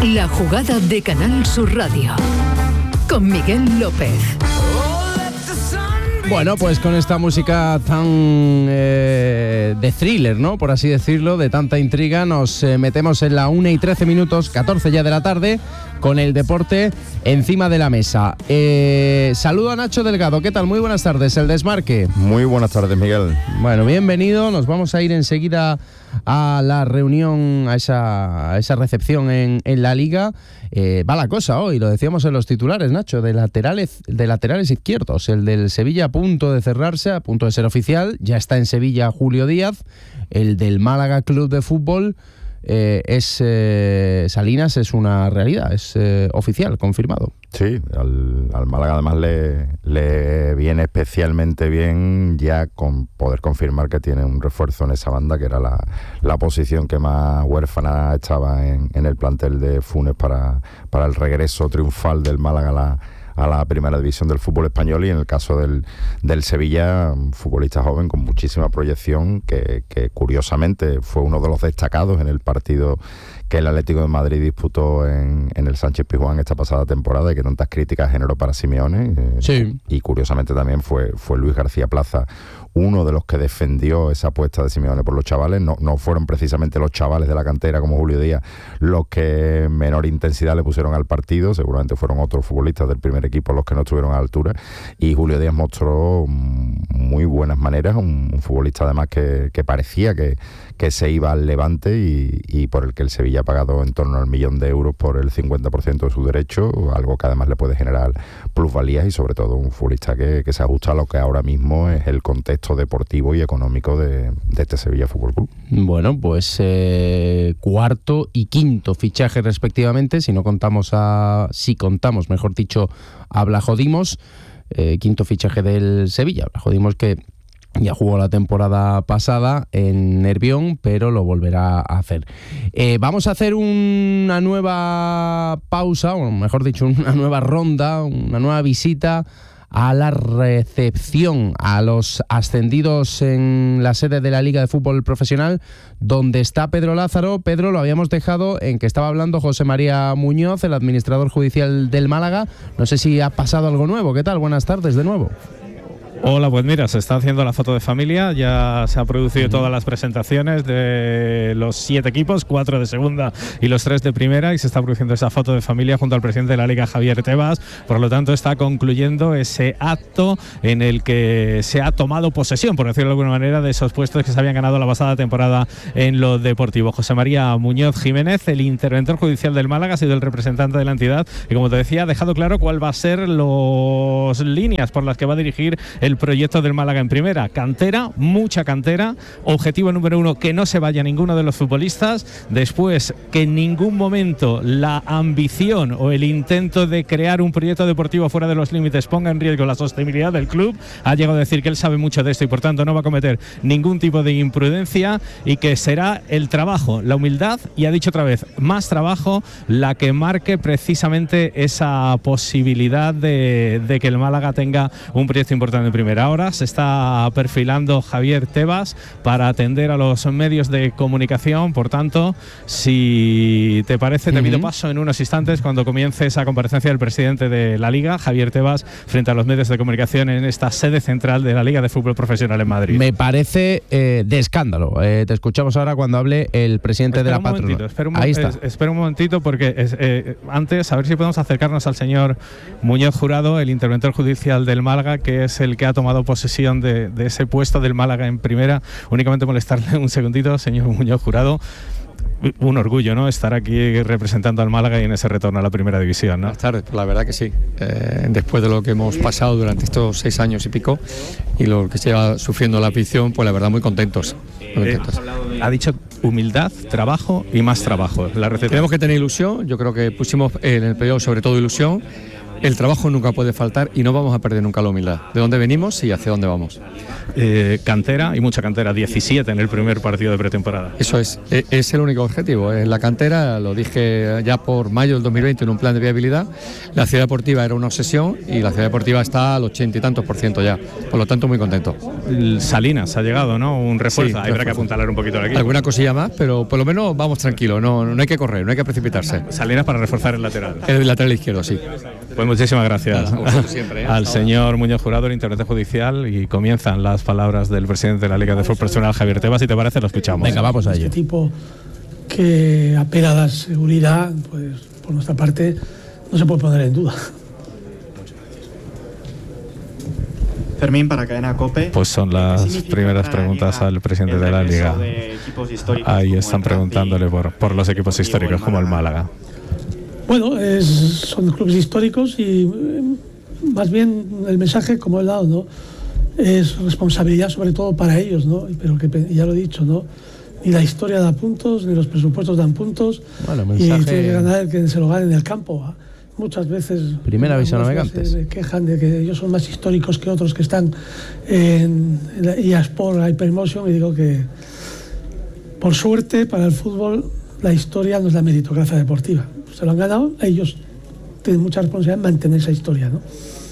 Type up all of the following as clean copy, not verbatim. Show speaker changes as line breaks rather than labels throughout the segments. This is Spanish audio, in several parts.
La jugada de Canal Sur Radio con Miguel López.
Bueno, pues con esta música tan de thriller, ¿no? Por así decirlo, de tanta intriga, nos metemos en la 1:13, 14 ya de la tarde, con el deporte encima de la mesa. Saludo a Nacho Delgado. ¿Qué tal? Muy buenas tardes, El Desmarque.
Muy buenas tardes, Miguel.
Bueno, bienvenido. Nos vamos a ir enseguida a la reunión, a esa recepción en la Liga. Va la cosa hoy, lo decíamos en los titulares, Nacho, de laterales izquierdos. El del Sevilla a punto de cerrarse, a punto de ser oficial. Ya está en Sevilla Julio Díaz. El del Málaga Club de Fútbol Salinas es una realidad, es oficial, confirmado.
Sí, al Málaga además le viene especialmente bien ya con poder confirmar que tiene un refuerzo en esa banda, que era la posición que más huérfana estaba en el plantel de Funes para el regreso triunfal del Málaga a la primera división del fútbol español. Y en el caso del Sevilla, un futbolista joven con muchísima proyección que curiosamente fue uno de los destacados en el partido que el Atlético de Madrid disputó en el Sánchez-Pizjuán esta pasada temporada y que tantas críticas generó para Simeone.
Sí.
Y curiosamente también fue Luis García Plaza uno de los que defendió esa apuesta de Simeone por los chavales. No fueron precisamente los chavales de la cantera como Julio Díaz los que menor intensidad le pusieron al partido, seguramente fueron otros futbolistas del primer equipo los que no estuvieron a la altura, y Julio Díaz mostró muy buenas maneras, un futbolista además que parecía que se iba al Levante y por el que el Sevilla ha pagado en torno al 1 millón de euros por el 50% de su derecho, algo que además le puede generar plusvalías y sobre todo un futbolista que se ajusta a lo que ahora mismo es el contexto deportivo y económico de este Sevilla Fútbol Club.
Bueno, pues cuarto y quinto fichaje respectivamente, si contamos, mejor dicho, a Blajodimos, quinto fichaje del Sevilla. Blajodimos que ya jugó la temporada pasada en Nervión, pero lo volverá a hacer. Vamos a hacer una nueva pausa, o mejor dicho, una nueva ronda, una nueva visita a la recepción a los ascendidos en la sede de la Liga de Fútbol Profesional, donde está Pedro Lázaro. Pedro, lo habíamos dejado en que estaba hablando José María Muñoz, el administrador judicial del Málaga. No sé si ha pasado algo nuevo. ¿Qué tal? Buenas tardes de nuevo.
Hola, pues mira, se está haciendo la foto de familia, ya se han producido todas las presentaciones de los 7 equipos, 4 de segunda y los 3 de primera, y se está produciendo esa foto de familia junto al presidente de la Liga, Javier Tebas. Por lo tanto, está concluyendo ese acto en el que se ha tomado posesión, por decirlo de alguna manera, de esos puestos que se habían ganado la pasada temporada en lo deportivo. José María Muñoz Jiménez, el interventor judicial del Málaga, ha sido el representante de la entidad y, como te decía, ha dejado claro cuál va a ser las líneas por las que va a dirigir el proyecto del Málaga en primera. Cantera, mucha cantera. Objetivo número 1, que no se vaya ninguno de los futbolistas. Después, que en ningún momento la ambición o el intento de crear un proyecto deportivo fuera de los límites ponga en riesgo la sostenibilidad del club. Ha llegado a decir que él sabe mucho de esto y por tanto no va a cometer ningún tipo de imprudencia, y que será el trabajo, la humildad y, ha dicho otra vez, más trabajo, la que marque precisamente esa posibilidad de que el Málaga tenga un proyecto importante en primera. Ahora se está perfilando Javier Tebas para atender a los medios de comunicación. Por tanto, si te parece, te pido paso en unos instantes cuando comience esa comparecencia del presidente de la Liga, Javier Tebas, frente a los medios de comunicación en esta sede central de la Liga de Fútbol Profesional en Madrid.
Me parece de escándalo. Te escuchamos ahora cuando hable el presidente de la patronal. Ahí está.
Espera un momentito, porque antes, a ver si podemos acercarnos al señor Muñoz Jurado, el interventor judicial del Málaga, que es el que ha tomado posesión de ese puesto del Málaga en primera. Únicamente molestarle un segundito, señor Muñoz Jurado. Un orgullo, ¿no?, estar aquí representando al Málaga y en ese retorno a la primera división, ¿no?
Buenas tardes, pues la verdad que sí. Después de lo que hemos pasado durante estos 6 años y pico y lo que se lleva sufriendo la afición, pues la verdad muy contentos.
Ha dicho humildad, trabajo y más trabajo. La receta.
Tenemos que tener ilusión. Yo creo que pusimos en el periodo sobre todo ilusión. el trabajo nunca puede faltar y no vamos a perder nunca la humildad. De dónde venimos y hacia dónde vamos.
Cantera, y mucha cantera, 17 en el primer partido de pretemporada.
Eso es el único objetivo. En la cantera, lo dije ya por mayo del 2020 en un plan de viabilidad, la ciudad deportiva era una obsesión y la ciudad deportiva está al 80 y tantos % ya. Por lo tanto, muy contento.
Salinas ha llegado, ¿no? Un refuerzo. Habrá que apuntalar un poquito aquí.
Alguna cosilla más, pero por lo menos vamos tranquilos. No hay que correr, no hay que precipitarse.
Salinas para reforzar el lateral.
El lateral izquierdo, sí.
Pues muchísimas gracias
siempre,
al señor Muñoz Jurado, el intendente judicial, y comienzan las palabras del presidente de la Liga de Fútbol Profesional, Javier Tebas. Si te parece, lo escuchamos.
Venga, vamos a ello.
Este tipo que apela a la seguridad, pues por nuestra parte no se puede poner en duda.
Fermín, para Cadena COPE.
Pues son las primeras preguntas al presidente de la Liga. Ahí están preguntándole por los equipos históricos como el Málaga.
Bueno, son clubes históricos y más bien el mensaje, como he dado, ¿no? Es responsabilidad sobre todo para ellos, ¿no? Pero que ya lo he dicho, ¿no? Ni la historia da puntos, ni los presupuestos dan puntos.
Bueno, mensaje...
Y tiene que ganar el que se lo gane en el campo. Muchas veces...
Primer aviso a navegantes.
Se quejan de que ellos son más históricos que otros que están en la EA Sport, la Hypermotion, y digo que, por suerte, para el fútbol, la historia no es la meritocracia deportiva. Se lo han ganado, ellos tienen mucha responsabilidad en mantener esa historia, ¿no?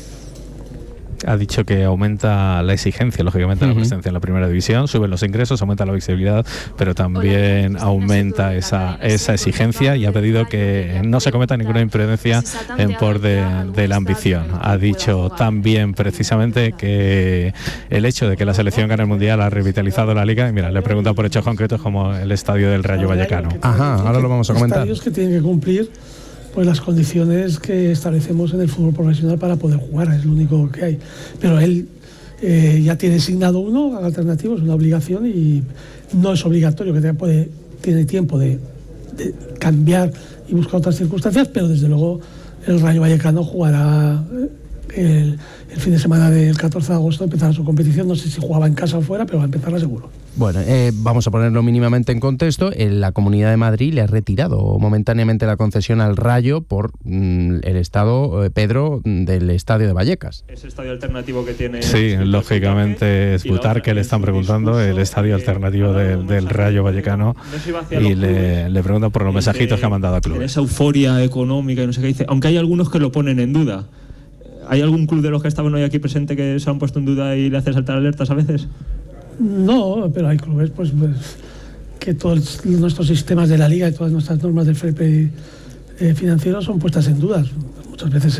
Ha dicho que aumenta la exigencia, lógicamente, la presencia en la primera división, suben los ingresos, aumenta la visibilidad, pero también aumenta esa exigencia, y ha pedido que no se cometa ninguna imprudencia en por de la ambición. Ha dicho también precisamente que el hecho de que la selección gane el Mundial ha revitalizado la Liga, y mira, le pregunta por hechos concretos como el estadio del Rayo Vallecano.
Ajá, ahora lo vamos a comentar.
Estadios que tienen que cumplir pues las condiciones que establecemos en el fútbol profesional para poder jugar, es lo único que hay. Pero él ya tiene asignado uno alternativo, es una obligación y no es obligatorio, que tiene tiempo de cambiar y buscar otras circunstancias, pero desde luego el Rayo Vallecano jugará el fin de semana del 14 de agosto, empezará su competición, no sé si jugaba en casa o fuera, pero va a empezarla seguro.
Bueno, vamos a ponerlo mínimamente en contexto. La Comunidad de Madrid le ha retirado momentáneamente la concesión al Rayo por el estado, Pedro, del estadio de Vallecas.
Ese estadio alternativo que tiene...
Sí, lógicamente es Butar, que le están preguntando el estadio alternativo del Rayo Vallecano, y le preguntan por los mensajitos que ha mandado a club.
Esa euforia económica y no sé qué dice, aunque hay algunos que lo ponen en duda. ¿Hay algún club de los que estaban hoy aquí presente que se han puesto en duda y le hace saltar alertas a veces?
No, pero hay clubes pues que todos nuestros sistemas de la Liga y todas nuestras normas del fair play financiero son puestas en duda. Muchas veces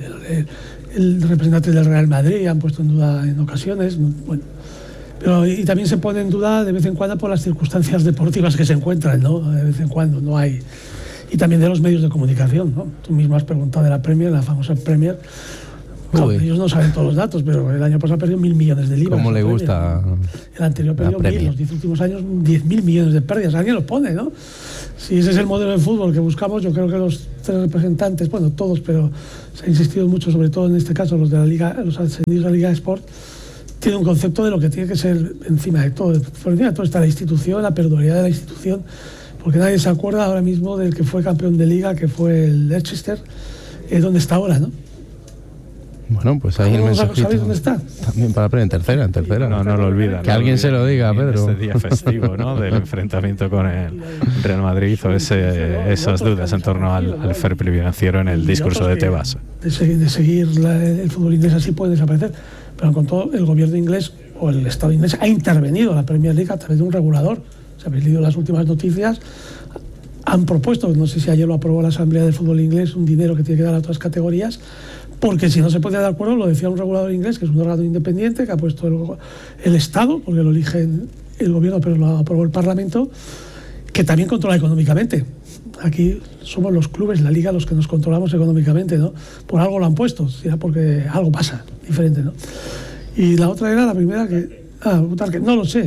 el representante del Real Madrid han puesto en duda en ocasiones. Bueno, pero y también se pone en duda de vez en cuando por las circunstancias deportivas que se encuentran, ¿no? De vez en cuando no hay. Y también de los medios de comunicación, ¿no? Tú mismo has preguntado de la Premier, la famosa Premier. No, ellos no saben todos los datos, pero el año pasado perdió 1.000 millones de libras.
¿Cómo le gusta?
El anterior perdió 1.000, los 10 últimos años 10.000 millones de pérdidas. Alguien lo pone, ¿no? Si ese es el modelo de fútbol que buscamos, yo creo que los tres representantes, bueno, todos, pero se ha insistido mucho, sobre todo en este caso los de la Liga, los ascendidos de la Liga de Sport, tienen un concepto de lo que tiene que ser encima de todo. Por encima de todo está la institución, la perduridad de la institución, porque nadie se acuerda ahora mismo del que fue campeón de Liga, que fue el Leicester, donde está ahora, ¿no?
Bueno, pues ahí el mensajito.
¿Sabéis dónde está?
También para en tercera.
No lo olvida.
Que alguien se lo diga, Pedro.
Este día festivo, ¿no? Del enfrentamiento con el Real Madrid hizo esas dudas en torno al fair play financiero en el discurso de Tebas.
De seguir el fútbol inglés así puede desaparecer, pero con todo el gobierno inglés o el Estado inglés ha intervenido en la Premier League a través de un regulador. Si habéis leído las últimas noticias, han propuesto, no sé si ayer lo aprobó la Asamblea del Fútbol Inglés, un dinero que tiene que dar a otras categorías, porque si no se ponía de acuerdo, lo decía un regulador inglés, que es un órgano independiente, que ha puesto el Estado, porque lo elige el gobierno, pero lo aprobó el Parlamento, que también controla económicamente. Aquí somos los clubes, la Liga, los que nos controlamos económicamente, ¿no? Por algo lo han puesto, ¿sí? Porque algo pasa diferente, ¿no? Y la otra era la primera que no lo sé,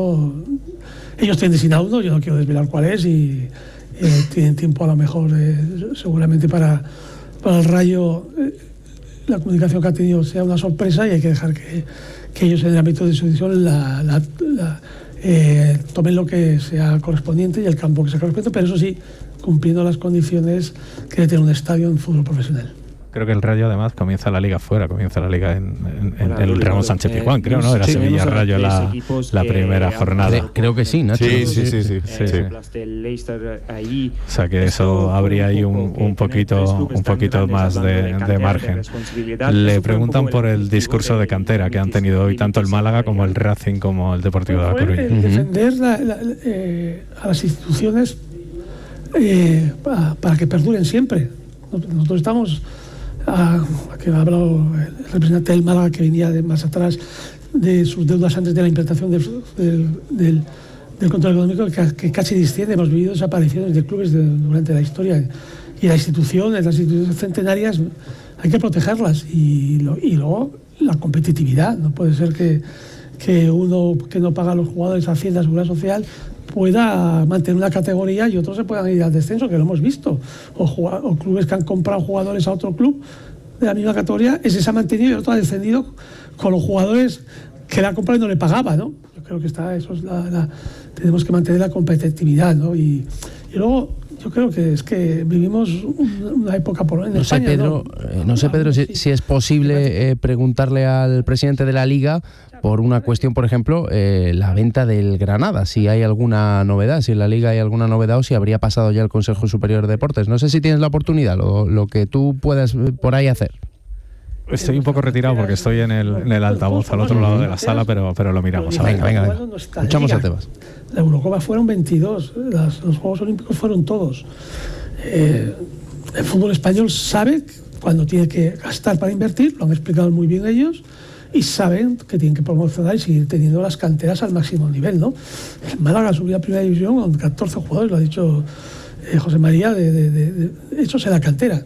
ellos tienen designado uno, yo no quiero desvelar cuál es, y tienen tiempo a lo mejor seguramente para el Rayo. La comunicación que ha tenido sea una sorpresa, y hay que dejar que ellos en el ámbito de su decisión tomen lo que sea correspondiente y el campo que sea correspondiente, pero eso sí, cumpliendo las condiciones que debe tener un estadio en fútbol profesional.
Creo que el Rayo además comienza la liga fuera, comienza la liga en el Ramón Sánchez Pizjuán, creo, ¿no? Era Sevilla Rayo la primera jornada.
Creo que sí, Nacho.
Sí.
O sea que eso habría ahí un poquito más de margen. Le preguntan por el discurso de cantera que han tenido hoy tanto el Málaga como el Racing como el Deportivo de La Coruña.
Defender a las instituciones para que perduren siempre. Nosotros estamos, que ha hablado el representante del Málaga, que venía de más atrás de sus deudas antes de la implantación del control económico, que casi desciende. Hemos vivido desapariciones de clubes durante la historia, y las instituciones centenarias hay que protegerlas, y luego la competitividad. No puede ser que uno que no paga a los jugadores Hacienda, Seguridad Social, pueda mantener una categoría y otros se puedan ir al descenso, que lo hemos visto, o clubes que han comprado jugadores a otro club de la misma categoría, ese se ha mantenido y el otro ha descendido con los jugadores que le ha comprado y no le pagaba, ¿no? Yo creo que tenemos que mantener la competitividad, ¿no? Y luego yo creo que es que vivimos una época en España,
Pedro, no sé, Pedro, si es posible preguntarle al presidente de la Liga por una cuestión, por ejemplo, la venta del Granada, si hay alguna novedad, si en la Liga hay alguna novedad o si habría pasado ya el Consejo Superior de Deportes. No sé si tienes la oportunidad, lo que tú puedas por ahí hacer.
Estoy un poco retirado porque estoy en el altavoz al otro lado de la sala, pero lo miramos.
Venga. Escuchamos a Tebas.
La Eurocopa fueron 22, los Juegos Olímpicos fueron todos. El fútbol español sabe cuando tiene que gastar para invertir, lo han explicado muy bien ellos, y saben que tienen que promocionar y seguir teniendo las canteras al máximo nivel, ¿no? El Málaga subió a primera división con 14 jugadores, lo ha dicho José María, hechos en la cantera.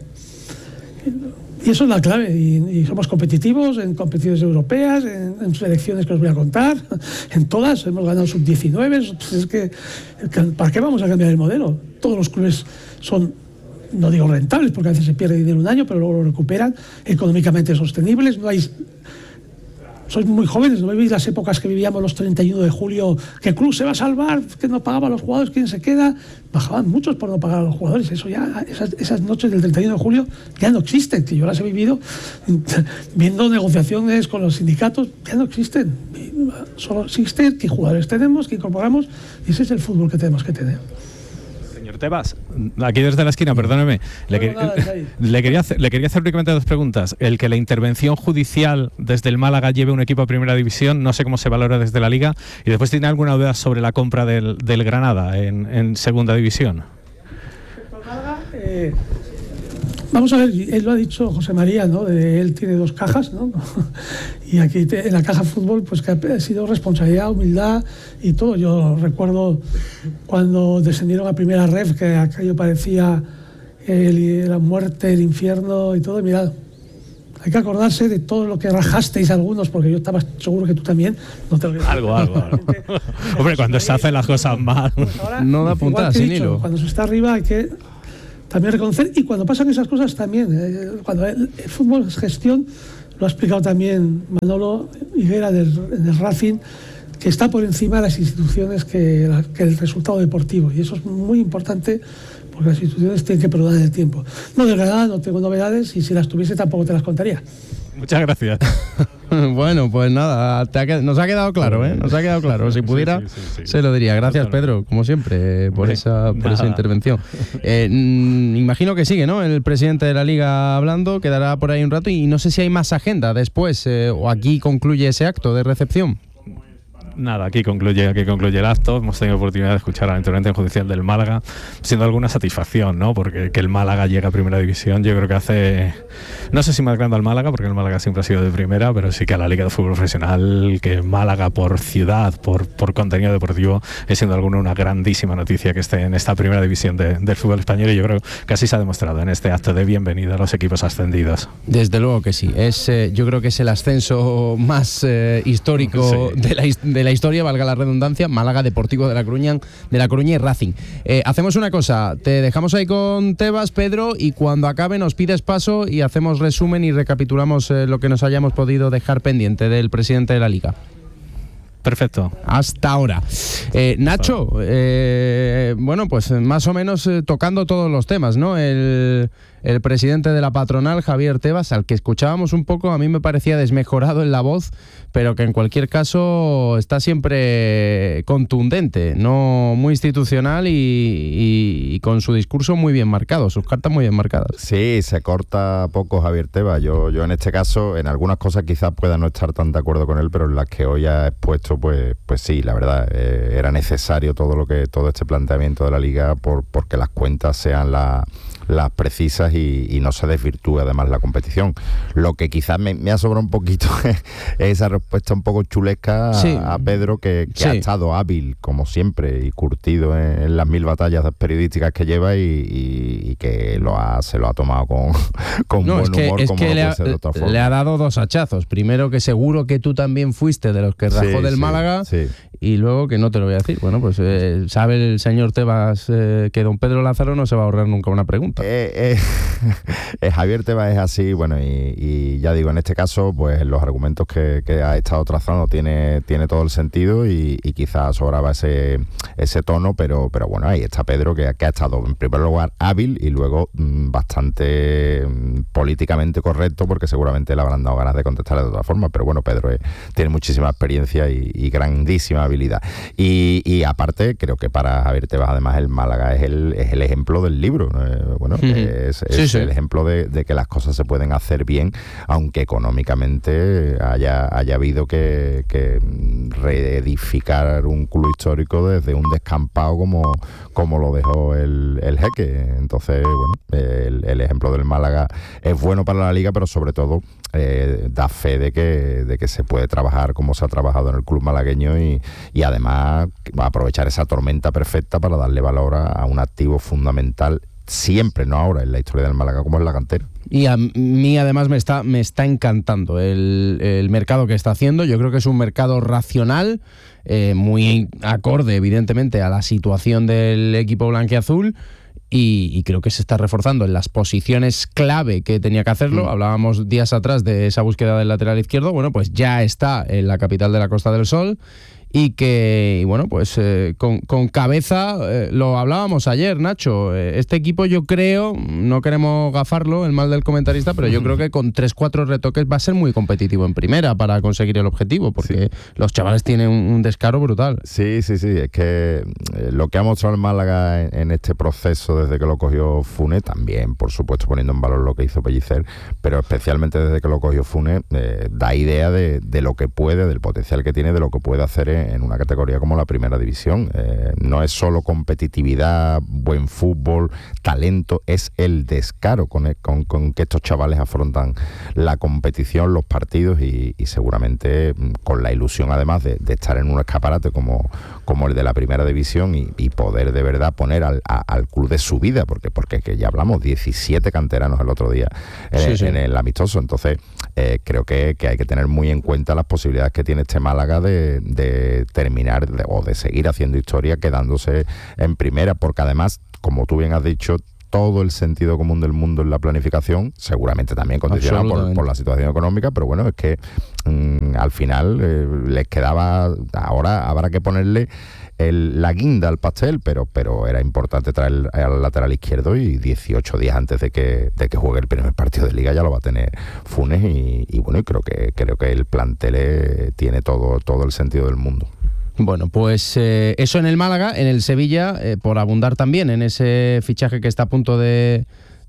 Y eso es la clave, y somos competitivos en competiciones europeas, en selecciones que os voy a contar, en todas, hemos ganado sub-19, pues es que ¿para qué vamos a cambiar el modelo? Todos los clubes son, no digo rentables, porque a veces se pierde dinero un año, pero luego lo recuperan, económicamente sostenibles, sois muy jóvenes, no vivís las épocas que vivíamos los 31 de julio, que el club se va a salvar, que no pagaba a los jugadores, ¿quién se queda? Bajaban muchos por no pagar a los jugadores. Eso ya, esas noches del 31 de julio ya no existen, que yo las he vivido viendo negociaciones con los sindicatos, ya no existen. Solo existe qué jugadores tenemos, qué incorporamos, y ese es el fútbol que tenemos que tener.
Señor Tebas, aquí desde la esquina, perdóneme, le quería hacer únicamente dos preguntas. El que la intervención judicial desde el Málaga lleve un equipo a primera división, no sé cómo se valora desde la Liga, y después tiene alguna duda sobre la compra del Granada en segunda división.
Vamos a ver, él lo ha dicho José María, ¿no? Él tiene dos cajas, ¿no? Y aquí en la caja fútbol, pues que ha sido responsabilidad, humildad y todo. Yo recuerdo cuando descendieron a primera ref, que aquello parecía la muerte, el infierno y todo. Y mirad, hay que acordarse de todo lo que rajasteis algunos, porque yo estaba seguro que tú también. No te olvides.
Algo. Hombre, cuando se hacen las cosas mal.
Pues ahora,
no da puntada sin hilo.
Cuando se está arriba hay que también reconocer, y cuando pasan esas cosas también, cuando el fútbol es gestión, lo ha explicado también Manolo Higuera del Racing, que está por encima de las instituciones que el resultado deportivo, y eso es muy importante porque las instituciones tienen que perdurar en el tiempo. No, de verdad no tengo novedades, y si las tuviese tampoco te las contaría.
Muchas gracias.
Bueno, pues nada, nos ha quedado claro, ¿eh? Nos ha quedado claro. Si pudiera, sí. Se lo diría. Gracias, Pedro, como siempre, por esa intervención. Imagino que sigue, ¿no? El presidente de la Liga hablando, quedará por ahí un rato, y no sé si hay más agenda después, o aquí concluye ese acto de recepción.
Nada, aquí concluye el acto. Hemos tenido oportunidad de escuchar a la intervención judicial del Málaga, siendo alguna satisfacción, ¿no? Porque que el Málaga llegue a primera división, yo creo que hace, no sé si más grande al Málaga, porque el Málaga siempre ha sido de primera, pero sí que a la Liga de Fútbol Profesional, que Málaga por ciudad, por contenido deportivo, es siendo alguna una grandísima noticia que esté en esta primera división del fútbol español, y yo creo que así se ha demostrado en este acto de bienvenida a los equipos ascendidos.
Desde luego que sí. Yo creo que es el ascenso más histórico de la historia, valga la redundancia. Málaga, Deportivo de La Coruña y Racing. Hacemos una cosa, te dejamos ahí con Tebas, Pedro, y cuando acabe nos pides paso y hacemos resumen y recapitulamos lo que nos hayamos podido dejar pendiente del presidente de la Liga.
Perfecto.
Hasta ahora. Nacho, bueno, pues más o menos tocando todos los temas, ¿no? El presidente de la patronal, Javier Tebas, al que escuchábamos un poco, a mí me parecía desmejorado en la voz, pero que en cualquier caso está siempre contundente, no muy institucional y con su discurso muy bien marcado, sus cartas muy bien marcadas.
Sí, se corta poco Javier Tebas. Yo en este caso, en algunas cosas quizás pueda no estar tan de acuerdo con él, pero en las que hoy ha expuesto, pues sí, la verdad, era necesario todo este planteamiento de la Liga porque las cuentas sean las precisas y no se desvirtúe además la competición. Lo que quizás me ha sobrado un poquito es esa respuesta un poco chulesca a Pedro, que ha estado hábil como siempre y curtido en las 1000 batallas periodísticas que lleva y que se lo ha tomado con buen humor, como no puede ser de otra forma.
Le ha dado 2 hachazos. Primero, que seguro que tú también fuiste de los que rajó del Málaga, y luego que no te lo voy a decir. Bueno, pues sabe el señor Tebas que don Pedro Lázaro no se va a ahorrar nunca una pregunta.
Javier Tebas es así, bueno, y ya digo, en este caso, pues los argumentos que ha estado trazando tiene todo el sentido y quizás sobraba ese tono, pero bueno, ahí está Pedro, que ha estado en primer lugar hábil y luego bastante políticamente correcto, porque seguramente le habrán dado ganas de contestarle de otra forma, pero bueno, Pedro tiene muchísima experiencia y grandísima habilidad. Y aparte, creo que para Javier Tebas, además, el Málaga es el ejemplo del libro, bueno, es el ejemplo de que las cosas se pueden hacer bien, aunque económicamente haya habido que reedificar un club histórico desde un descampado como lo dejó el jeque. Entonces, bueno, el ejemplo del Málaga es bueno para la Liga, pero sobre todo da fe de que se puede trabajar como se ha trabajado en el club malagueño y además va a aprovechar esa tormenta perfecta para darle valor a un activo fundamental siempre, no ahora, en la historia del Málaga, como es la cantera.
Y a mí además me está encantando el mercado que está haciendo. Yo creo que es un mercado racional, muy acorde evidentemente a la situación del equipo blanquiazul, y creo que se está reforzando en las posiciones clave que tenía que hacerlo. Hablábamos días atrás de esa búsqueda del lateral izquierdo. Bueno, pues ya está en la capital de la Costa del Sol. Y bueno, pues con cabeza, lo hablábamos ayer, Nacho, este equipo, yo creo, no queremos gafarlo, el mal del comentarista, pero yo creo que con 3-4 retoques va a ser muy competitivo en primera para conseguir el objetivo, porque los chavales tienen un descaro brutal.
Sí, es que lo que ha mostrado el Málaga en este proceso desde que lo cogió Funes, también por supuesto poniendo en valor lo que hizo Pellicer, pero especialmente desde que lo cogió Funes, da idea de lo que puede, del potencial que tiene, de lo que puede hacer en una categoría como la Primera División. No es solo competitividad, buen fútbol, talento, es el descaro con que estos chavales afrontan la competición, los partidos y seguramente con la ilusión además de estar en un escaparate como el de la Primera División y poder de verdad poner al club de su vida, porque que ya hablamos, 17 canteranos el otro día en el amistoso. Entonces creo que hay que tener muy en cuenta las posibilidades que tiene este Málaga de terminar o de seguir haciendo historia quedándose en primera, porque además, como tú bien has dicho, todo el sentido común del mundo en la planificación, seguramente también condicionado por la situación económica, pero bueno, es que al final les quedaba, ahora habrá que ponerle la guinda al pastel, pero era importante traer al lateral izquierdo y 18 días antes de que juegue el primer partido de Liga ya lo va a tener Funes y bueno, y creo que el plantel tiene todo el sentido del mundo.
Bueno, pues eso en el Málaga. En el Sevilla, por abundar también en ese fichaje que está a punto de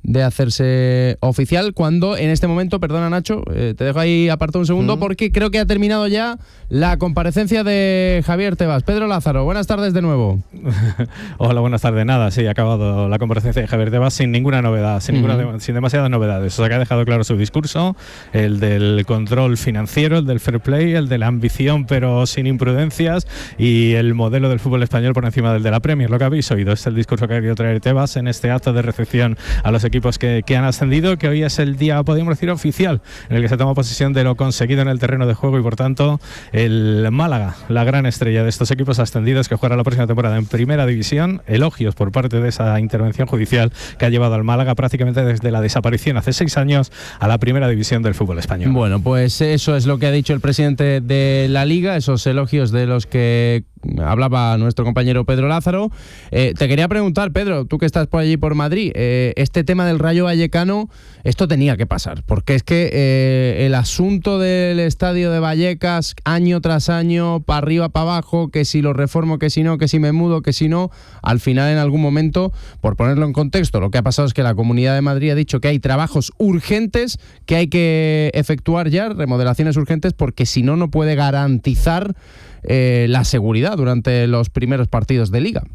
hacerse oficial, cuando en este momento, perdona Nacho, te dejo ahí apartado un segundo, porque creo que ha terminado ya la comparecencia de Javier Tebas. Pedro Lázaro, buenas tardes de nuevo.
Hola, buenas tardes. Nada, sí, ha acabado la comparecencia de Javier Tebas sin ninguna novedad, sin demasiadas novedades. O sea, que ha dejado claro su discurso, el del control financiero, el del fair play, el de la ambición pero sin imprudencias, y el modelo del fútbol español por encima del de la Premier. Lo que habéis oído es el discurso que ha querido traer Tebas en este acto de recepción a los equipos que han ascendido, que hoy es el día, podríamos decir, oficial, en el que se toma posesión de lo conseguido en el terreno de juego y, por tanto, el Málaga, la gran estrella de estos equipos ascendidos, que jugará la próxima temporada en Primera División. Elogios por parte de esa intervención judicial que ha llevado al Málaga prácticamente desde la desaparición hace 6 años a la Primera División del fútbol español.
Bueno, pues eso es lo que ha dicho el presidente de la Liga, esos elogios de los que hablaba nuestro compañero Pedro Lázaro. Te quería preguntar, Pedro, tú que estás por allí por Madrid, este tema del Rayo Vallecano, esto tenía que pasar, porque es que el asunto del estadio de Vallecas, año tras año, para arriba, para abajo, que si lo reformo, que si no, que si me mudo, que si no, al final en algún momento, por ponerlo en contexto, lo que ha pasado es que la Comunidad de Madrid ha dicho que hay trabajos urgentes que hay que efectuar ya, remodelaciones urgentes, porque si no, no puede garantizar la seguridad durante los primeros partidos de Liga.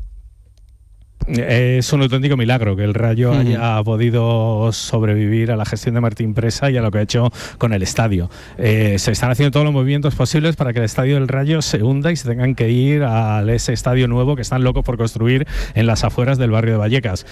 Es un auténtico milagro que el Rayo haya podido sobrevivir a la gestión de Martín Presa y a lo que ha hecho con el estadio. Se están haciendo todos los movimientos posibles para que el estadio del Rayo se hunda y se tengan que ir a ese estadio nuevo que están locos por construir en las afueras del barrio de Vallecas.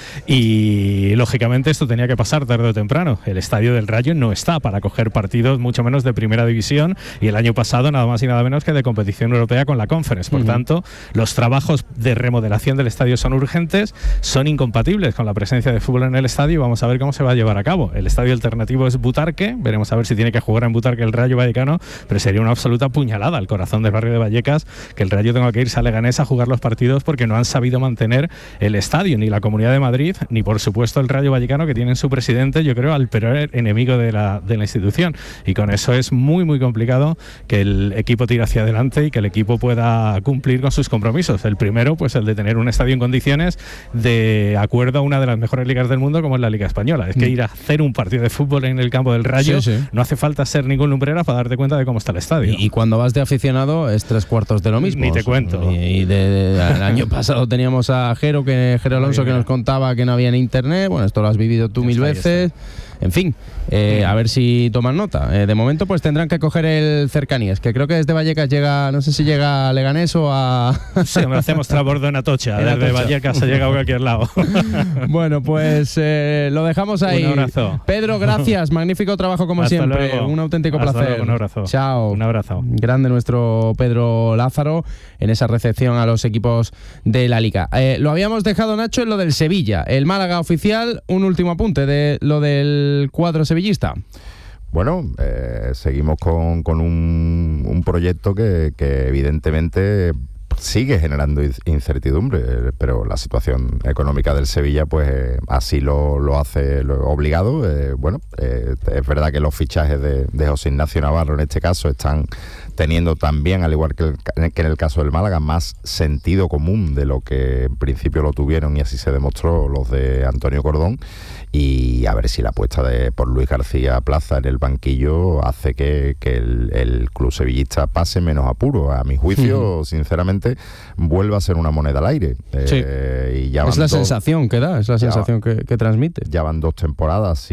Y lógicamente esto tenía que pasar tarde o temprano. El estadio del Rayo no está para coger partidos, mucho menos de Primera División, y el año pasado nada más y nada menos que de competición europea con la Conference. Por tanto, los trabajos de remodelación del estadio son urgentes, son incompatibles con la presencia de fútbol en el estadio. Vamos a ver cómo se va a llevar a cabo. El estadio alternativo es Butarque, veremos a ver si tiene que jugar en Butarque el Rayo Vallecano, pero sería una absoluta puñalada al corazón del barrio de Vallecas que el Rayo tenga que irse a Leganés a jugar los partidos porque no han sabido mantener el estadio, ni la Comunidad de Madrid, ni por supuesto el Rayo Vallecano, que tiene en su presidente, yo creo, al peor enemigo de la institución, y con eso es muy muy complicado que el equipo tire hacia adelante y que el equipo pueda cumplir con sus compromisos. El primero, pues el de tener un estadio en condiciones de acuerdo a una de las mejores ligas del mundo, como es la Liga Española. Es que ir a hacer un partido de fútbol en el campo del Rayo, no hace falta ser ningún lumbrera para darte cuenta de cómo está el estadio.
Y cuando vas de aficionado es 3/4 de lo mismo.
Ni te cuento.
Y el año pasado teníamos a Jero Alonso, que nos contaba que no había en internet. Bueno, esto lo has vivido tú mil veces. En fin, a ver si toman nota. De momento pues tendrán que coger el Cercanías, que creo que desde Vallecas llega, no sé si llega a Leganés o a...
Sí, me hacemos transbordo en Atocha. Desde Vallecas se llega a cualquier lado.
Bueno, pues lo dejamos ahí.
Un abrazo.
Pedro, gracias. Magnífico trabajo como
Hasta
siempre.
Luego.
Un auténtico
Hasta
placer.
Luego, un abrazo.
Chao.
Un abrazo.
Grande nuestro Pedro Lázaro en esa recepción a los equipos de la Liga. Lo habíamos dejado, Nacho, en lo del Sevilla. El Málaga oficial, un último apunte de lo del cuadro sevillista.
Bueno, seguimos con un proyecto que evidentemente sigue generando incertidumbre, pero la situación económica del Sevilla pues así lo hace obligado. Es verdad que los fichajes de José Ignacio Navarro en este caso están teniendo también, al igual que en el caso del Málaga, más sentido común de lo que en principio lo tuvieron, y así se demostró los de Antonio Cordón. Y a ver si la apuesta por Luis García Plaza en el banquillo hace que el club sevillista pase menos apuro. A mi juicio, sinceramente, vuelve a ser una moneda al aire. Y ya
es la sensación que da, es la sensación que transmite.
Ya van 2 temporadas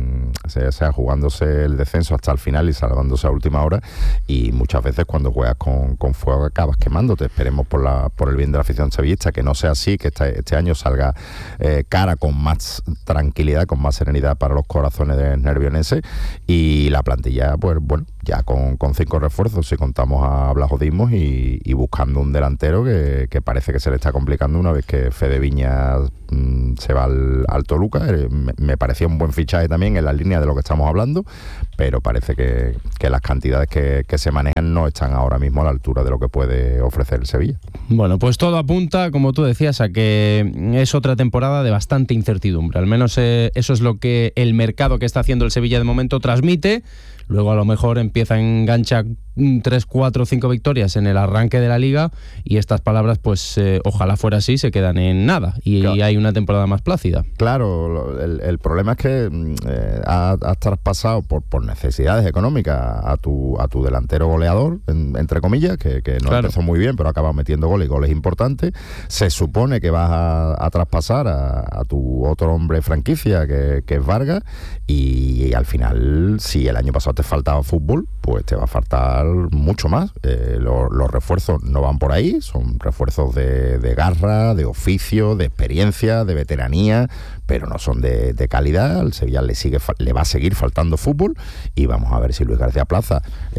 jugándose el descenso hasta el final y salvándose a última hora, y muchas veces cuando juegas con fuego acabas quemándote. Esperemos por el bien de la afición sevillista que no sea así, que este año salga cara con más tranquilidad, con más serenidad para los corazones de nervionenses, y la plantilla, pues bueno, ya con 5 refuerzos, si contamos a Blasodimos, y buscando un delantero que parece que se le está complicando una vez que Fede Viñas se va al Toluca. Me parecía un buen fichaje también en la línea de lo que estamos hablando, pero parece que las cantidades que se manejan no están ahora mismo a la altura de lo que puede ofrecer el Sevilla.
Bueno, pues todo apunta, como tú decías, a que es otra temporada de bastante incertidumbre. Al menos eso es lo que el mercado que está haciendo el Sevilla de momento transmite. Luego a lo mejor empieza a enganchar 3, 4, 5 victorias en el arranque de la Liga, y estas palabras pues ojalá fuera así, se quedan en nada y claro, hay una temporada más plácida.
Claro, el problema es que has traspasado por necesidades económicas a tu delantero goleador, entre comillas, que no empezó muy bien, pero ha acabado metiendo goles importantes. Se supone que vas a traspasar a tu otro hombre franquicia, que es Vargas, y al final, si el año pasado te faltaba fútbol, pues te va a faltar mucho más. Los refuerzos no van por ahí, son refuerzos de garra, de oficio, de experiencia, de veteranía, pero no son de calidad. Al Sevilla le va a seguir faltando fútbol, y vamos a ver si Luis García Plaza,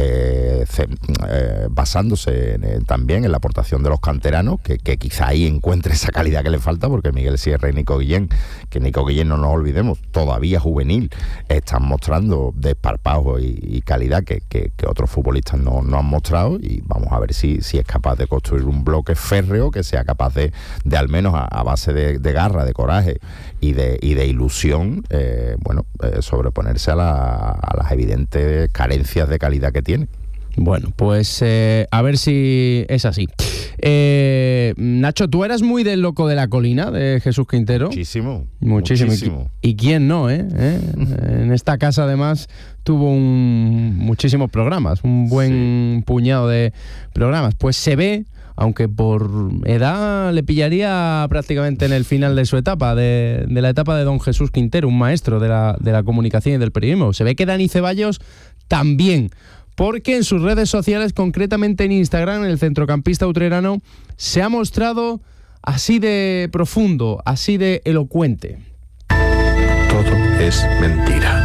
basándose también en la aportación de los canteranos, que quizá ahí encuentre esa calidad que le falta, porque Miguel Sierra y Nico Guillén, que Nico Guillén, no nos olvidemos, todavía juvenil, están mostrando desparpajo y calidad que otros futbolistas no han mostrado, y vamos a ver si es capaz de construir un bloque férreo que sea capaz de al menos a base de garra, de coraje y de ilusión, sobreponerse a las evidentes carencias de calidad que tiene.
Bueno, pues a ver si es así. Nacho, ¿tú eras muy del Loco de la Colina, de Jesús Quintero? Muchísimo. ¿Y quién no, En esta casa, además, tuvo muchísimos programas, un buen puñado de programas. Pues se ve, aunque por edad le pillaría prácticamente en el final de su etapa, de la etapa de don Jesús Quintero, un maestro de la comunicación y del periodismo. Se ve que Dani Ceballos también, porque en sus redes sociales, concretamente en Instagram, el centrocampista utrerano se ha mostrado así de profundo, así de elocuente.
Todo es mentira.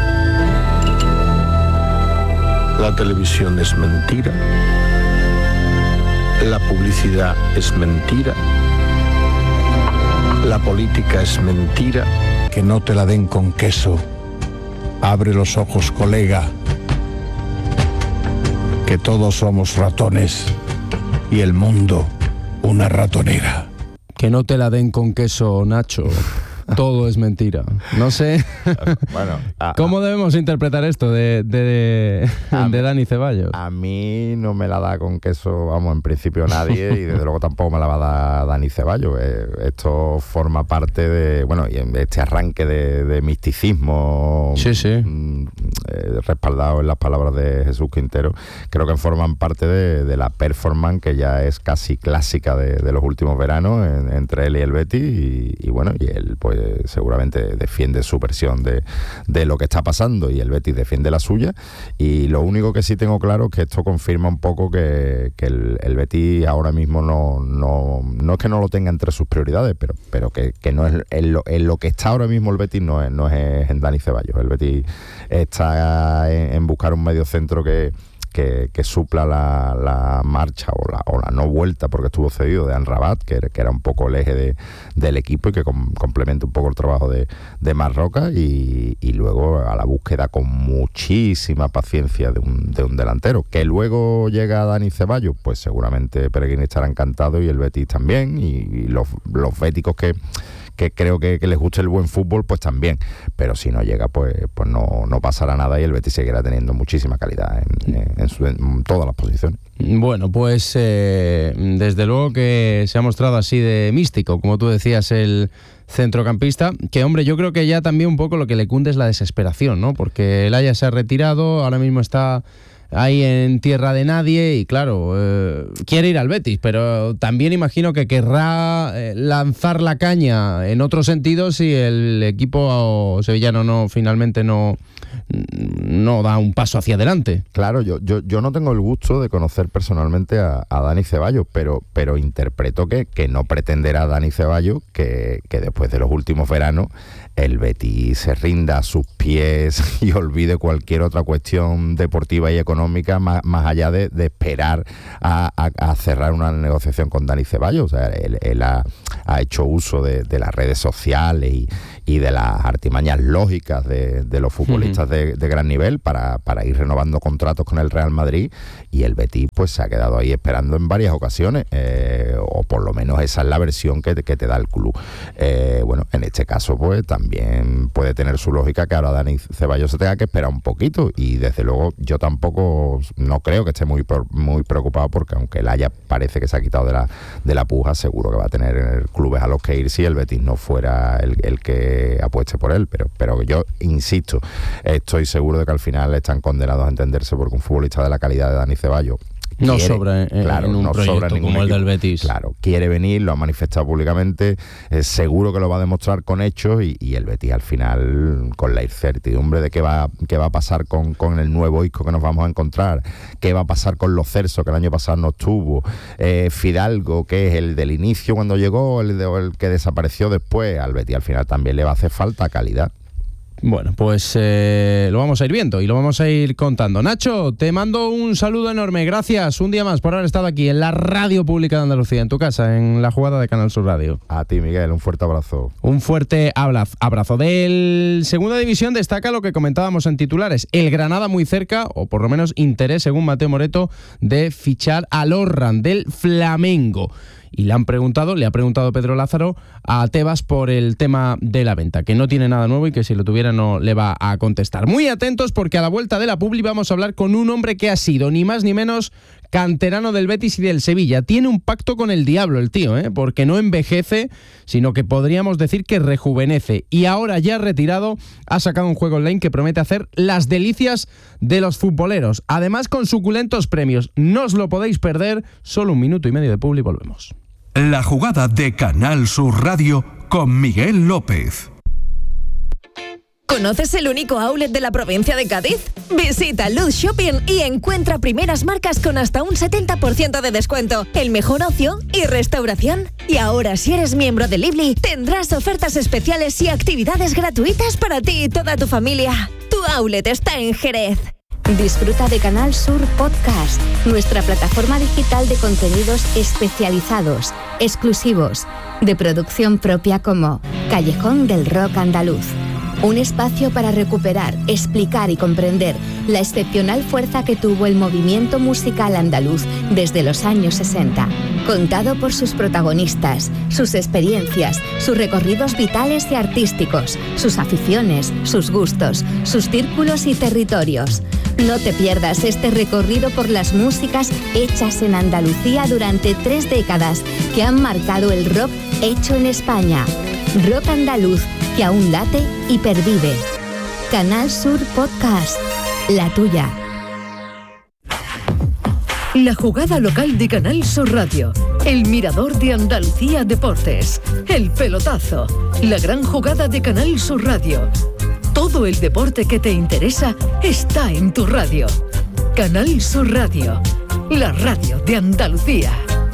La televisión es mentira. La publicidad es mentira. La política es mentira.
Que no te la den con queso. Abre los ojos, colega. Que todos somos ratones y el mundo una ratonera.
Que no te la den con queso, Nacho. Todo es mentira. No sé.
Bueno,
¿cómo debemos interpretar esto de Dani Ceballos?
A mí no me la da con queso, vamos, en principio nadie, y desde luego tampoco me la va a dar Dani Ceballos. Esto forma parte de, este arranque de misticismo.
Sí.
Respaldado en las palabras de Jesús Quintero. Creo que forman parte de la performance que ya es casi clásica de los últimos veranos entre él y el Betis, y él pues seguramente defiende su versión de lo que está pasando, y el Betis defiende la suya. Y lo único que sí tengo claro es que esto confirma un poco que el Betis ahora mismo no es que no lo tenga entre sus prioridades, pero que no es en lo que está ahora mismo el Betis, no es en Dani Ceballos. El Betis está en buscar un medio centro que supla la marcha o la no vuelta, porque estuvo cedido, de Amrabat, que era un poco el eje del equipo, y que complementa un poco el trabajo de Marroca, y luego a la búsqueda con muchísima paciencia de un delantero. Que luego llega Dani Ceballos, pues seguramente Pellegrini estará encantado, y el Betis también, y los béticos que creo que les guste el buen fútbol, pues también. Pero si no llega, pues no pasará nada, y el Betis seguirá teniendo muchísima calidad en todas las posiciones.
Bueno, pues desde luego que se ha mostrado así de místico, como tú decías, el centrocampista, que hombre, yo creo que ya también un poco lo que le cunde es la desesperación, ¿no? Porque el Ajax se ha retirado, ahora mismo está ahí en tierra de nadie, y claro, quiere ir al Betis, pero también imagino que querrá lanzar la caña en otro sentido si el equipo sevillano finalmente no da un paso hacia adelante.
Claro, yo no tengo el gusto de conocer personalmente a Dani Ceballos, pero interpreto que no pretenderá Dani Ceballos que después de los últimos veranos el Betis se rinda a sus pies y olvide cualquier otra cuestión deportiva y económica más allá de esperar a cerrar una negociación con Dani Ceballos. O sea, él ha hecho uso de las redes sociales y de las artimañas lógicas de los futbolistas de gran nivel para ir renovando contratos con el Real Madrid, y el Betis pues se ha quedado ahí esperando en varias ocasiones, o por lo menos esa es la versión que te da el club. En este caso pues también puede tener su lógica que ahora Dani Ceballos se tenga que esperar un poquito, y desde luego yo tampoco no creo que esté muy preocupado, porque aunque el Ajax parece que se ha quitado de la puja, seguro que va a tener clubes a los que ir si el Betis no fuera el que apueste por él, pero yo insisto, estoy seguro de que al final están condenados a entenderse, porque un futbolista de la calidad de Dani Ceballos,
No sobra en un proyecto como el del Betis.
Claro, quiere venir, lo ha manifestado públicamente, seguro que lo va a demostrar con hechos y el Betis al final, con la incertidumbre de qué va a pasar con el nuevo Isco que nos vamos a encontrar, qué va a pasar con Lo Celso, que el año pasado no estuvo, Fidalgo, que es el del inicio cuando llegó, el que desapareció después, al Betis al final también le va a hacer falta calidad.
Bueno, pues lo vamos a ir viendo y lo vamos a ir contando. Nacho, te mando un saludo enorme. Gracias un día más por haber estado aquí en la Radio Pública de Andalucía, en tu casa, en la jugada de Canal Sur Radio.
A ti, Miguel, un fuerte abrazo.
Un fuerte abrazo. Del Segunda División destaca lo que comentábamos en titulares. El Granada muy cerca, o por lo menos interés, según Mateo Moreto, de fichar a Lorran del Flamengo. Y le ha preguntado Pedro Lázaro a Tebas por el tema de la venta, que no tiene nada nuevo y que si lo tuviera no le va a contestar. Muy atentos porque a la vuelta de la publi vamos a hablar con un hombre que ha sido ni más ni menos canterano del Betis y del Sevilla. Tiene un pacto con el diablo el tío, porque no envejece, sino que podríamos decir que rejuvenece. Y ahora ya retirado ha sacado un juego online que promete hacer las delicias de los futboleros. Además con suculentos premios. No os lo podéis perder. Solo 1 minuto y medio de publi, volvemos.
La jugada de Canal Sur Radio con Miguel López.
¿Conoces el único outlet de la provincia de Cádiz? Visita Luz Shopping y encuentra primeras marcas con hasta un 70% de descuento, el mejor ocio y restauración. Y ahora, si eres miembro de Lively, tendrás ofertas especiales y actividades gratuitas para ti y toda tu familia. Tu outlet está en Jerez.
Disfruta de Canal Sur Podcast, nuestra plataforma digital de contenidos especializados, exclusivos, de producción propia como Callejón del Rock Andaluz. Un espacio para recuperar, explicar y comprender la excepcional fuerza que tuvo el movimiento musical andaluz desde los años 60. Contado por sus protagonistas, sus experiencias, sus recorridos vitales y artísticos, sus aficiones, sus gustos, sus círculos y territorios. No te pierdas este recorrido por las músicas hechas en Andalucía durante 3 décadas que han marcado el rock hecho en España. Rock andaluz que aún late y pervive. Canal Sur Podcast, la tuya.
La jugada local de Canal Sur Radio, el mirador de Andalucía Deportes, el pelotazo, la gran jugada de Canal Sur Radio. Todo el deporte que te interesa está en tu radio. Canal Sur Radio, la radio de Andalucía.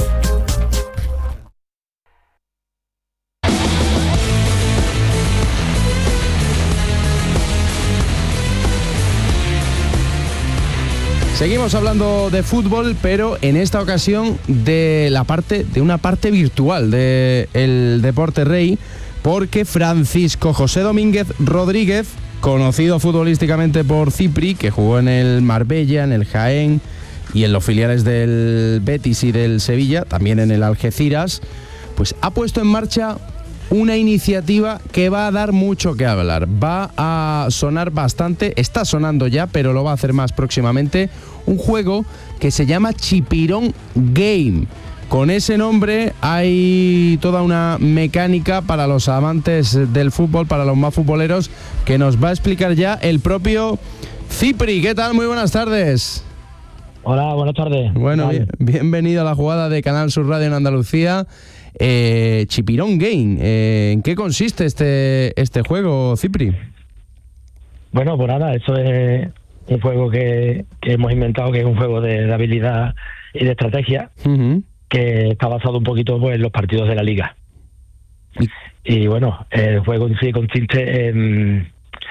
Seguimos hablando de fútbol, pero en esta ocasión de una parte virtual del Deporte Rey, porque Francisco José Domínguez Rodríguez, conocido futbolísticamente por Cipri, que jugó en el Marbella, en el Jaén y en los filiales del Betis y del Sevilla, también en el Algeciras, pues ha puesto en marcha una iniciativa que va a dar mucho que hablar. Va a sonar bastante, está sonando ya, pero lo va a hacer más próximamente. Un juego que se llama Chipirón Game. Con ese nombre hay toda una mecánica para los amantes del fútbol, para los más futboleros, que nos va a explicar ya el propio Cipri. ¿Qué tal? Muy buenas tardes.
Hola, buenas tardes.
Bueno, bienvenido a la jugada de Canal Sur Radio en Andalucía. Chipirón Game, ¿en qué consiste este juego, Cipri?
Bueno, pues nada, eso es un juego que hemos inventado, que es un juego de habilidad y de estrategia, que está basado un poquito pues, en los partidos de la liga. Y bueno, el juego en sí consiste en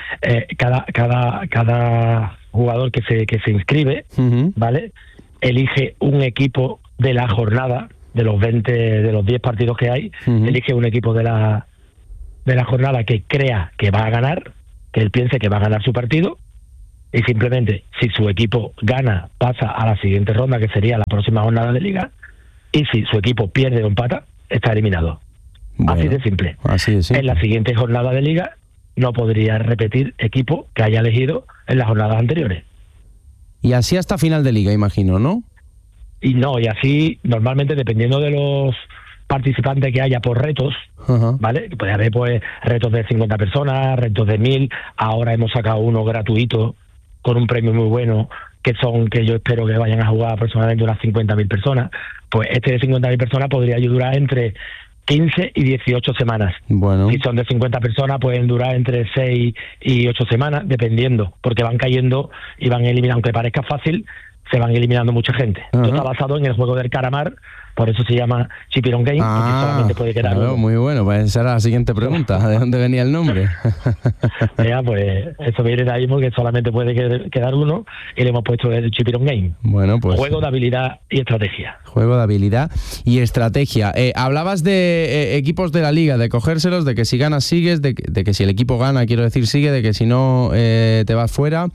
cada jugador que se inscribe, ¿vale? Elige un equipo de la jornada, de los 10 partidos que hay, elige un equipo de la jornada que crea que va a ganar, que él piense que va a ganar su partido, y simplemente, si su equipo gana, pasa a la siguiente ronda, que sería la próxima jornada de liga, y si su equipo pierde o empata, está eliminado. Bueno, así de simple. En la siguiente jornada de liga no podría repetir equipo que haya elegido en las jornadas anteriores.
Y así hasta final de liga, imagino, ¿no?
Y así, normalmente, dependiendo de los participantes que haya por retos, ¿vale? Puede haber pues retos de 50 personas, retos de 1000. Ahora hemos sacado uno gratuito con un premio muy bueno, que yo espero que vayan a jugar aproximadamente unas 50.000 personas, pues este de 50.000 personas podría durar entre 15 y 18 semanas.
Bueno.
Si son de 50 personas, pueden durar entre 6 y 8 semanas, dependiendo, porque van cayendo y van eliminando, aunque parezca fácil, se van eliminando mucha gente. Esto está basado en el juego del calamar, por eso se llama Chipirón Game, porque solamente puede quedar uno.
Muy bueno, pues esa era la siguiente pregunta, ¿de dónde venía el nombre?
Ya, pues eso viene de ahí porque solamente puede quedar uno y le hemos puesto el Chipirón Game.
Bueno, pues
juego de habilidad y estrategia.
Juego de habilidad y estrategia. Hablabas de equipos de la liga, de cogérselos, de que si ganas sigues, de que si el equipo gana, quiero decir, sigue, de que si no te vas fuera.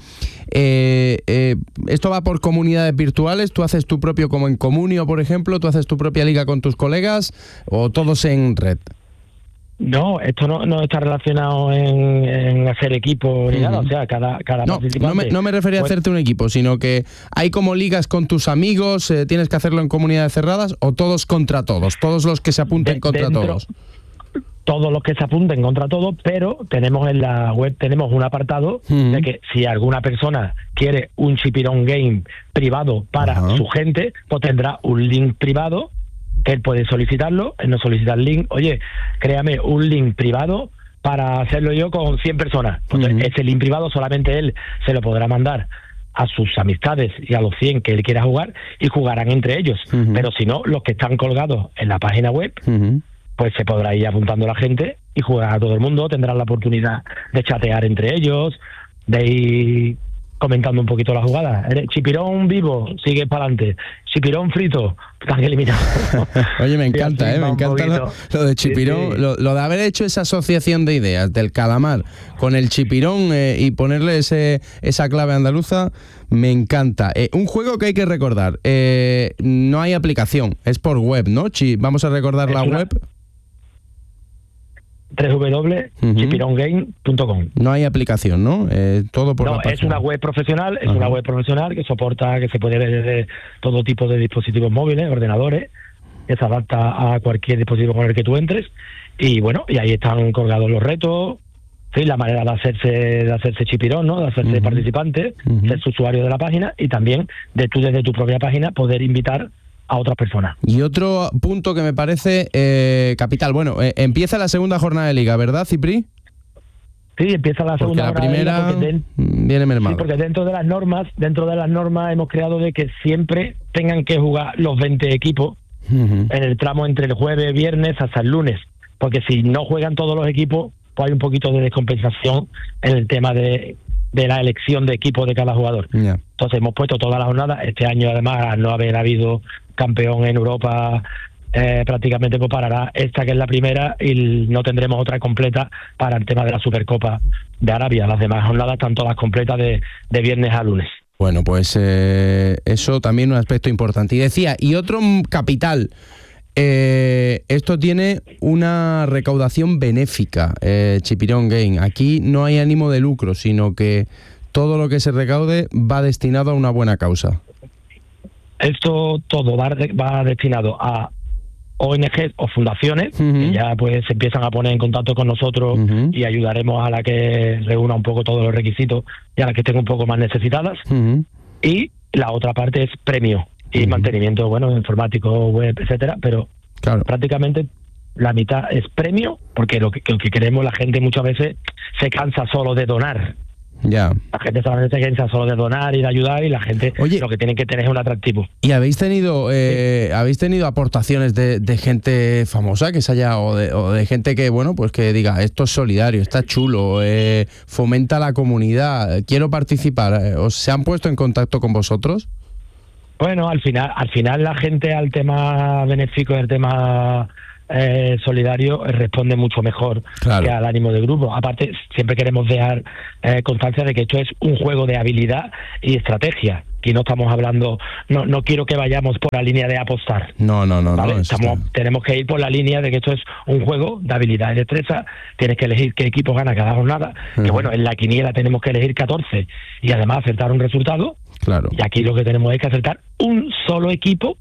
Esto va por comunidades virtuales, tú haces tu propio, como en Comunio, por ejemplo, tú haces tu propia liga con tus colegas, o todos en red.
No, esto no está relacionado en hacer equipo ni nada, o sea, cada participante...
No me refería a hacerte un equipo, sino que hay como ligas con tus amigos, tienes que hacerlo en comunidades cerradas, o todos contra todos, todos los que se apunten contra todos.
Todos los que se apunten contra todos, pero tenemos en la web un apartado de que si alguna persona quiere un Chipirón Game privado para su gente, pues tendrá un link privado que él puede solicitarlo. Él no solicita el link, oye, créame un link privado para hacerlo yo con 100 personas. Entonces, ese link privado solamente él se lo podrá mandar a sus amistades y a los 100 que él quiera jugar, y jugarán entre ellos. Pero si no, los que están colgados en la página web, pues se podrá ir apuntando la gente y jugar a todo el mundo, tendrán la oportunidad de chatear entre ellos, de ir comentando un poquito la jugada. Chipirón vivo, sigue para adelante. Chipirón frito, están eliminados.
Oye, me encanta, me encanta lo de Chipirón, sí. Lo de haber hecho esa asociación de ideas del calamar con el Chipirón y ponerle esa clave andaluza, me encanta. Un juego que hay que recordar, no hay aplicación, es por web, ¿no? Vamos a recordar la web.
www.chipirongame.com.
No hay aplicación, ¿no? Todo por la página.
Es una web profesional, una web profesional que soporta, que se puede ver desde todo tipo de dispositivos móviles, ordenadores, que se adapta a cualquier dispositivo con el que tú entres, y bueno, y ahí están colgados los retos, sí, la manera de hacerse chipirón, ¿no? De hacerse participante, ser usuario de la página, y también de tú desde tu propia página poder invitar a otras personas.
Y otro punto que me parece capital. Bueno, empieza la segunda jornada de liga, ¿verdad, Cipri?
Sí, empieza la segunda jornada
de liga. Porque la primera viene mermado.
Sí, porque dentro de las normas hemos creado de que siempre tengan que jugar los 20 equipos en el tramo entre el jueves, viernes hasta el lunes, porque si no juegan todos los equipos, pues hay un poquito de descompensación en el tema de la elección de equipo de cada jugador. Entonces hemos puesto toda la jornada. Este año, además, al no haber habido campeón en Europa, prácticamente pues parará esta, que es la primera, y no tendremos otra completa para el tema de la Supercopa de Arabia. Las demás jornadas están todas completas de viernes a lunes.
Bueno, pues eso también un aspecto importante. Y decía, y otro capital, esto tiene una recaudación benéfica, Chipirón Game. Aquí no hay ánimo de lucro, sino que todo lo que se recaude va destinado a una buena causa.
Esto todo va destinado a ONGs o fundaciones, que ya pues se empiezan a poner en contacto con nosotros y ayudaremos a la que reúna un poco todos los requisitos y a las que estén un poco más necesitadas. Y la otra parte es premio y mantenimiento, bueno, informático, web, etcétera, pero prácticamente la mitad es premio, porque lo que queremos, la gente muchas veces se cansa solo de donar.
Ya.
La gente solamente se cansa solo de donar y de ayudar, y la gente lo que tiene que tener es un atractivo.
¿Y habéis tenido aportaciones de gente famosa que se haya, o de gente que, bueno, pues que diga, esto es solidario, está chulo, fomenta la comunidad, quiero participar? ¿Os se han puesto en contacto con vosotros?
Bueno, al final la gente al tema benéfico, el tema solidario, responde mucho mejor que al ánimo de grupo. Aparte, siempre queremos dejar constancia de que esto es un juego de habilidad y estrategia. Aquí no estamos hablando, no quiero que vayamos por la línea de apostar.
No.
¿Vale? Tenemos que ir por la línea de que esto es un juego de habilidad y destreza. Tienes que elegir qué equipo gana cada jornada. Que bueno, en la quiniela tenemos que elegir 14 y además acertar un resultado.
Claro.
Y aquí lo que tenemos es que acertar un solo equipo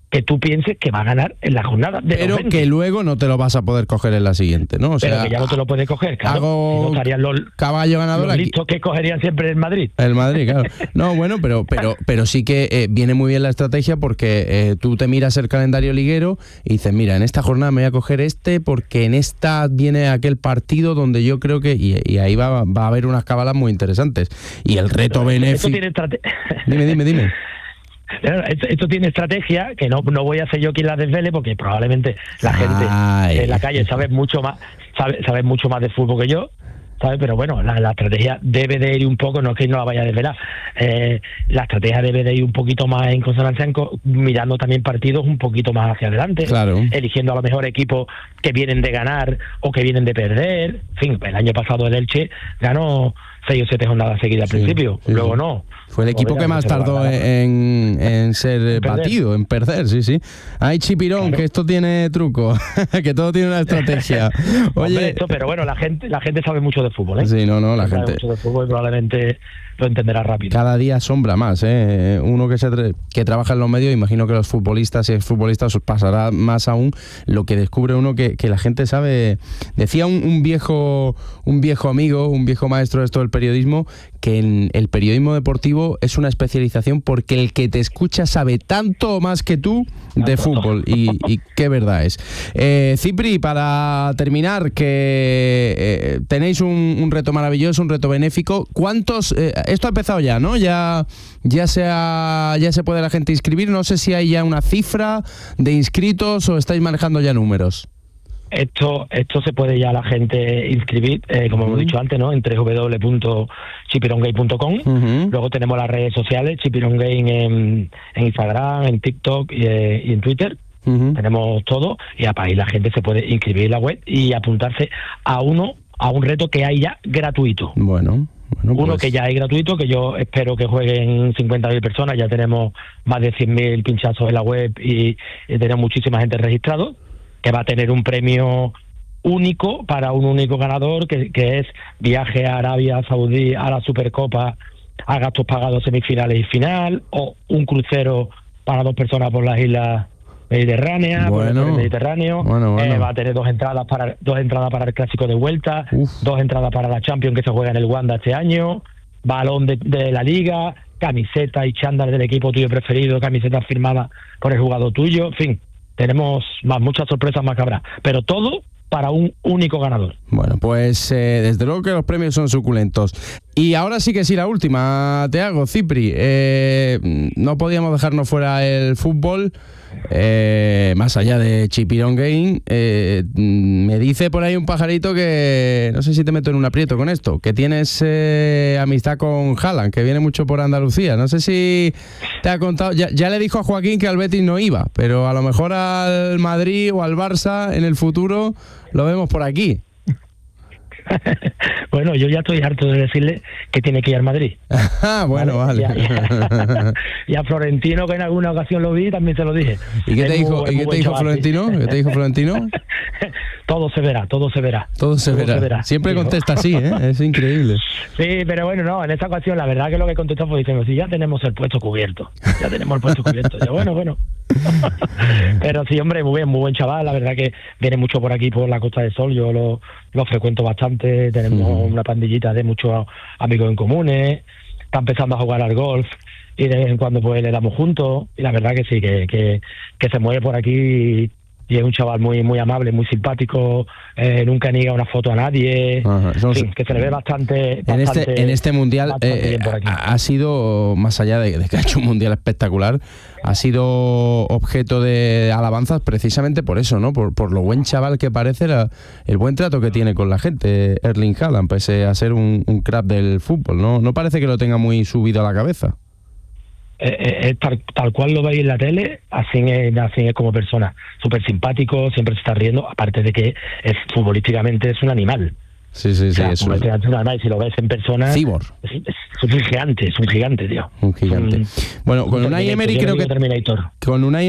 que tú pienses que va a ganar en la jornada.
Pero que luego no te lo vas a poder coger en la siguiente, ¿no?
Pero que ya no te lo puedes coger, claro.
Hago
si no estarían los
caballo ganador
los
aquí.
listos que cogerían siempre el Madrid.
El Madrid, claro. No, bueno, pero sí que viene muy bien la estrategia porque tú te miras el calendario liguero y dices, mira, en esta jornada me voy a coger porque en esta viene aquel partido donde yo creo que... Y ahí va a haber unas cábalas muy interesantes. Y el reto benéfico... Dime.
Esto tiene estrategia, que no voy a ser yo quien la desvele, porque probablemente la gente en la calle sabe mucho más de fútbol que yo, ¿sabes? Pero bueno, la estrategia debe de ir un poco, no es que no la vaya a desvelar, la estrategia debe de ir un poquito más en consonancia, mirando también partidos un poquito más hacia adelante,
claro.
Eligiendo a lo mejor equipos que vienen de ganar o que vienen de perder. En fin, el año pasado el Elche ganó 6 o 7 jornadas seguidas al principio, luego no.
Fue el equipo que más tardó en ser batido, en perder, sí. Ay, Chipirón, claro. Que esto tiene truco, que todo tiene una estrategia.
Oye, pero bueno, la gente sabe mucho de fútbol, ¿eh?
Sí, la gente
sabe mucho de fútbol y probablemente lo entenderá rápido.
Cada día asombra más, ¿eh? Uno que trabaja en los medios, imagino que los futbolistas y exfutbolistas os pasará más aún lo que descubre uno que la gente sabe. Decía un viejo amigo, un viejo maestro de esto del periodismo, que en el periodismo deportivo es una especialización porque el que te escucha sabe tanto o más que tú de fútbol y qué verdad es. Cipri, para terminar, que tenéis un reto maravilloso, un reto benéfico. ¿Cuántos? Esto ha empezado ya, ¿no? Ya se puede la gente inscribir. No sé si hay ya una cifra de inscritos o estáis manejando ya números.
Esto se puede ya la gente inscribir, como hemos dicho antes, ¿no? En www.chipirongame.com. Luego tenemos las redes sociales, Chipirongame en Instagram, en TikTok y en Twitter. Tenemos todo, y ahí la gente se puede inscribir en la web y apuntarse a un reto que hay ya gratuito.
Bueno,
uno que ya es gratuito, que yo espero que jueguen 50.000 personas. Ya tenemos más de 100.000 pinchazos en la web y tenemos muchísima gente registrado, que va a tener un premio único para un único ganador, que es viaje a Arabia Saudí a la Supercopa a gastos pagados semifinales y final, o un crucero para 2 personas por las islas mediterráneas, por el Mediterráneo. Va a tener 2 entradas para el Clásico de vuelta, 2 entradas para la Champions que se juega en el Wanda este año, balón de la Liga, camiseta y chándal del equipo tuyo preferido, camiseta firmada por el jugador tuyo, en fin. Tenemos muchas sorpresas más que habrá, pero todo para un único ganador.
Bueno, pues desde luego que los premios son suculentos. Y ahora sí que sí, la última te hago, Cipri. No podíamos dejarnos fuera el fútbol, más allá de Chipirongame. Me dice por ahí un pajarito que, no sé si te meto en un aprieto con esto, que tienes amistad con Haaland, que viene mucho por Andalucía. No sé si te ha contado, ya le dijo a Joaquín que al Betis no iba, pero a lo mejor al Madrid o al Barça en el futuro lo vemos por aquí.
Bueno, yo ya estoy harto de decirle que tiene que ir al Madrid.
Bueno, vale.
Y a Florentino, que en alguna ocasión lo vi, también se lo dije.
¿Y qué te dijo Florentino? ¿Qué te dijo Florentino?
Todo se verá.
Siempre contesta así, ¿eh? Es increíble.
Sí, pero bueno, no, en esta ocasión la verdad que lo que contestó fue diciendo, sí, ya tenemos el puesto cubierto. Yo, bueno. Pero sí, hombre, muy buen chaval. La verdad que viene mucho por aquí, por la Costa del Sol. Yo lo frecuento bastante. Tenemos una pandillita de muchos amigos en comunes. Está empezando a jugar al golf y de vez en cuando pues le damos juntos. Y la verdad que sí, que se mueve por aquí y es un chaval muy amable, muy simpático. Nunca niega una foto a nadie. Sí, que se le ve bastante
en este mundial ha sido, más allá de que ha hecho un mundial espectacular, ha sido objeto de alabanzas precisamente por eso, ¿no? Por lo buen chaval que parece, el buen trato que tiene con la gente, Erling Haaland, pese a ser un crack del fútbol, ¿no? No parece que lo tenga muy subido a la cabeza.
Tal cual lo veis en la tele, así es como persona, súper simpático, siempre se está riendo, aparte de que futbolísticamente es un animal.
Sí,
es un animal, y si lo ves en persona,
Cibor.
Es un gigante, tío.
Un gigante. Bueno, con Unai Emery creo que